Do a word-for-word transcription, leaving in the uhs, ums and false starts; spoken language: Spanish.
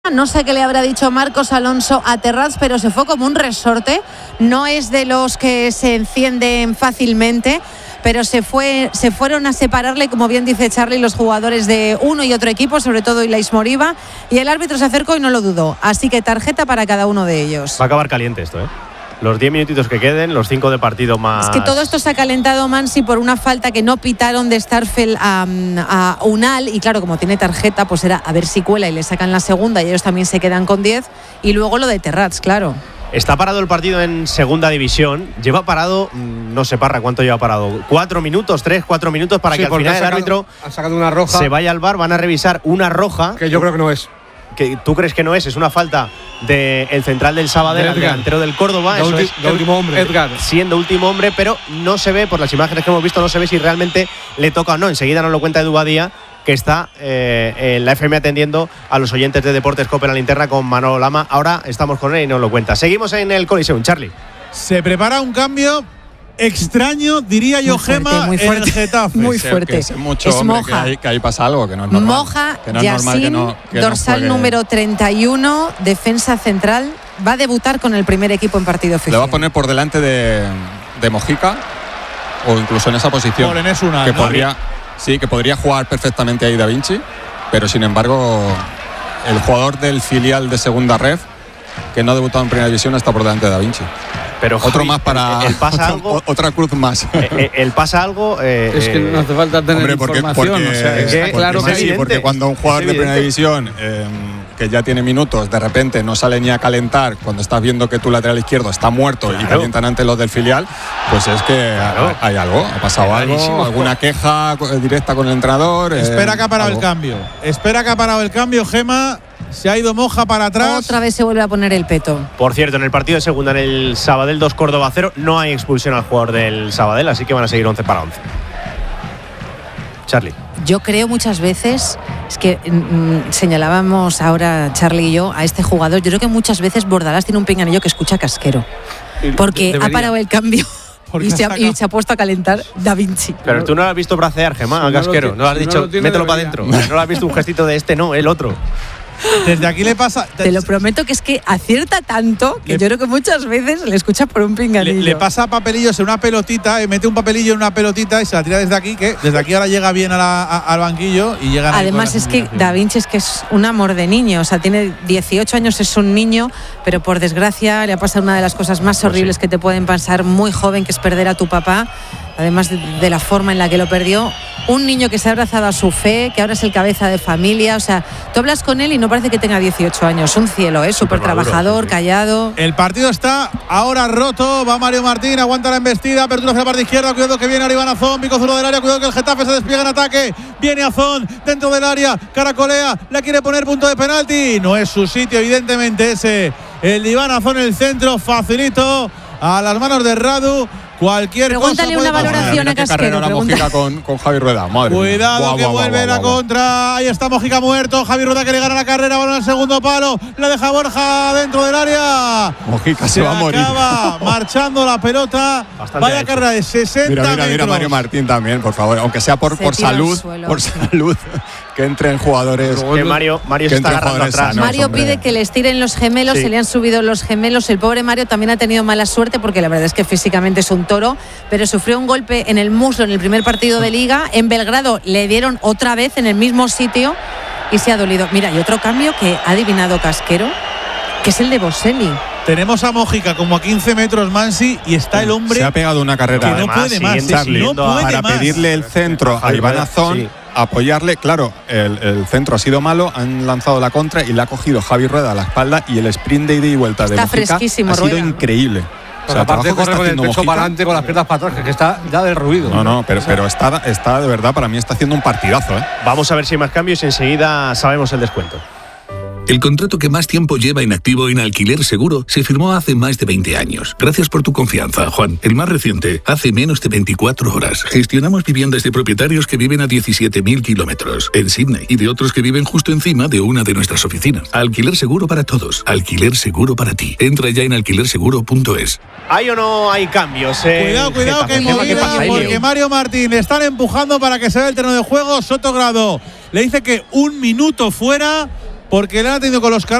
No sé qué le habrá dicho Marcos Alonso a Terrats, pero se fue como un resorte. No es de los que se encienden fácilmente, pero se fue, se fueron a separarle, como bien dice Charlie, los jugadores de uno y otro equipo, sobre todo Ilais Moriba, y el árbitro se acercó y no lo dudó. Así que tarjeta para cada uno de ellos. Va a acabar caliente esto, ¿eh? Los diez minutitos que queden, los cinco de partido más. Es que todo esto se ha calentado, Mansi, por una falta que no pitaron de Starfel a, a Unal. Y claro, como tiene tarjeta, pues era a ver si cuela y le sacan la segunda y ellos también se quedan con diez. Y luego lo de Terrats, claro. Está parado el partido en segunda división. Lleva parado, no sé, Parra, ¿cuánto lleva parado? Cuatro minutos, tres, cuatro minutos para sí, que al final el árbitro ha sacado una roja. Se vaya al bar. Van a revisar una roja. Que yo creo que no es. Que tú crees que no es, es una falta del central del Sabadell, el delantero del Córdoba, de eso ulti, es de último hombre. Edgar, siendo último hombre, pero no se ve, por las imágenes que hemos visto, no se ve si realmente le toca o no. Enseguida nos lo cuenta Edu Badía, que está eh, en la F M atendiendo a los oyentes de Deportes Cope en la linterna con Manolo Lama. Ahora estamos con él y nos lo cuenta. Seguimos en el Coliseum, Charlie. Se prepara un cambio extraño, diría yo, Gema, en el Getafe. Muy fuerte. Es mucho, es hombre, Moja. Que ahí, que ahí pasa algo, que no es normal. Moja, que no es normal Yacine, que no, que dorsal no número treinta y uno, defensa central. Va a debutar con el primer equipo en partido oficial. Le va a poner por delante de, de Mojica, o incluso en esa posición. Por Enes Unal, que ¿no? podría, sí, que podría jugar perfectamente ahí Da Vinci, pero sin embargo, el jugador del filial de segunda ref, que no ha debutado en primera división, está por delante de Da Vinci. Pero otro Javi, más para el pasa otro, algo, otra cruz más. El, el pasa algo. Eh, es que no hace falta tener hombre, porque, información. Porque, o sea, es está que, claro porque, que sí, hay, porque cuando un jugador de primera división eh, que ya tiene minutos, de repente no sale ni a calentar, cuando estás viendo que tu lateral izquierdo está muerto, claro, y calientan ante los del filial, pues es que claro, hay algo, ha pasado algo, alguna queja directa con el entrenador. Espera eh, que ha parado algo. el cambio. Espera que ha parado el cambio, Gema. Se ha ido Moja para atrás. Otra vez se vuelve a poner el peto. Por cierto, en el partido de segunda, en el Sabadell dos Córdoba cero, no hay expulsión al jugador del Sabadell, así que van a seguir once para once. Charlie. Yo creo muchas veces, es que mmm, señalábamos ahora Charlie y yo a este jugador, yo creo que muchas veces Bordalás tiene un pinganillo que escucha Casquero, porque Debería. ha parado el cambio. Y se, ha, y se ha puesto a calentar Da Vinci. Pero tú no lo has visto bracear, Gemma, al Casquero. No lo has dicho, no lo mételo para adentro. No lo has visto un gestito de este, no, el otro. Desde aquí le pasa. Te lo prometo que es que acierta tanto que le, yo creo que muchas veces le escucha por un pinganillo. Le, le pasa papelillos en una pelotita, eh, mete un papelillo en una pelotita y se la tira desde aquí, que desde aquí ahora llega bien a la, a, al banquillo y llega. Además es que Da Vinci es que es un amor de niño, o sea, tiene dieciocho años, es un niño, pero por desgracia le ha pasado una de las cosas más horribles pues sí. que te pueden pasar muy joven, que es perder a tu papá. Además de, de la forma en la que lo perdió, un niño que se ha abrazado a su fe, que ahora es el cabeza de familia, o sea, tú hablas con él y no parece que tenga dieciocho años, un cielo, ¿eh? Súper trabajador, sí, sí. callado. El partido está ahora roto, va Mario Martín, aguanta la embestida, apertura hacia la parte izquierda, cuidado que viene Iván Azón, pico zurdo del área, cuidado que el Getafe se despliega en ataque, viene Azón dentro del área, caracolea, la quiere poner punto de penalti, no es su sitio evidentemente ese, el de Iván Azón en el centro, facilito a las manos de Radu. Cualquier Pregúntale cosa una valoración a Casquero. La Mojica con, con Javi Rueda. Madre Cuidado buah, que buah, vuelve buah, la buah, contra. Ahí está Mojica muerto. Javi Rueda que le gana la carrera. Balón al segundo palo. La deja Borja dentro del área. Mojica se, se va a morir. Acaba marchando la pelota. Bastante Vaya carrera de sesenta mira, mira, metros. Mira Mario Martín también, por favor. Aunque sea por, por salud. Por salud. Que entren jugadores. Que Mario, Mario se está agarrando atrás. Sanos, Mario hombre. pide que les tiren los gemelos. Sí. Se le han subido los gemelos. El pobre Mario también ha tenido mala suerte porque la verdad es que físicamente es un toro, pero sufrió un golpe en el muslo en el primer partido de Liga. En Belgrado le dieron otra vez en el mismo sitio y se ha dolido. Mira, y otro cambio que ha adivinado Casquero, que es el de Boselli. Tenemos a Mojica como a quince metros, Mansi, y está el hombre. Se ha pegado una carrera. Que no además, puede más. Charlie, no puede para más. pedirle el centro a Iván Azón. Sí. Apoyarle, claro, el, el centro ha sido malo, han lanzado la contra y le ha cogido Javi Rueda a la espalda y el sprint de ida y vuelta de está Mojica fresquísimo, ha sido Rueda. increíble. Pero o sea, aparte corre con el pecho para adelante, con las piernas para atrás, que está ya derruido. No, no, pero, pero está, está de verdad, para mí está haciendo un partidazo, ¿eh? Vamos a ver si hay más cambios y enseguida sabemos el descuento. El contrato que más tiempo lleva inactivo en Alquiler Seguro se firmó hace más de veinte años. Gracias por tu confianza, Juan. El más reciente, hace menos de veinticuatro horas. Gestionamos viviendas de propietarios que viven a diecisiete mil kilómetros en Sydney y de otros que viven justo encima de una de nuestras oficinas. Alquiler Seguro para todos. Alquiler Seguro para ti. Entra ya en alquiler seguro punto es. ¿Hay o no hay cambios? Eh? Cuidado, cuidado, que movida, porque Mario Martín le están empujando para que se vea el terreno de juego. Sotogrado le dice que un minuto fuera. porque le han atendido con los